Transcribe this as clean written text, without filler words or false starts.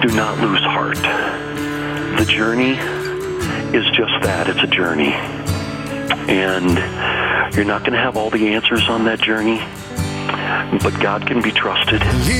do not lose heart. The journey is just that. It's a journey. And you're not going to have all the answers on that journey, but God can be trusted.